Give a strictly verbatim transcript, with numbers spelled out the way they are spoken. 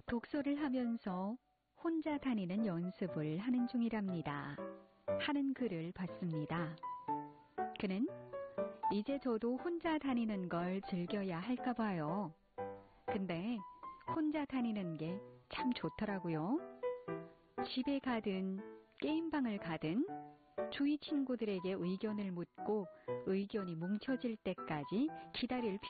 독서를 하면서 혼자 다니는 연습을 하는 중이랍니다. 하는 글을 봤습니다. 그는 이제 저도 혼자 다니는 걸 즐겨야 할까 봐요. 근데 혼자 다니는 게 참 좋더라고요. 집에 가든 게임방을 가든 주위 친구들에게 의견을 묻고 의견이 뭉쳐질 때까지 기다릴 필요가